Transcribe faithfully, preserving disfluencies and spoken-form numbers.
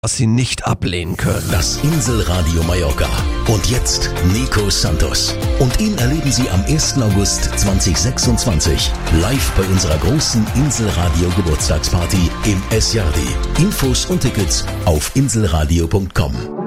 was sie nicht ablehnen können. Das Inselradio Mallorca. Und jetzt Nico Santos. Und ihn erleben Sie am ersten August zweitausendsechsundzwanzig live bei unserer großen Inselradio Geburtstagsparty im Es Jardi. Infos und Tickets auf inselradio punkt com.